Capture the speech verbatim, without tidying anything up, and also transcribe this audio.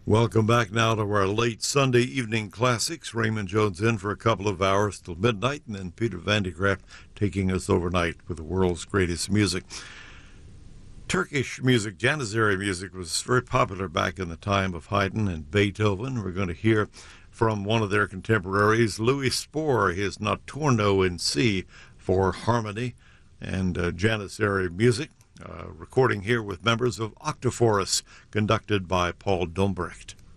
Welcome back now to our late Sunday evening classics. Raymond Jones in for a couple of hours till midnight, and then Peter Van de Graaff taking us overnight with the world's greatest music. Turkish music, Janissary music, was very popular back in the time of Haydn and Beethoven. We're going to hear from one of their contemporaries, Louis Spohr, his Notturno in C for harmony and uh, Janissary music. Uh, recording here with members of Octophorus, conducted by Paul Dombrecht.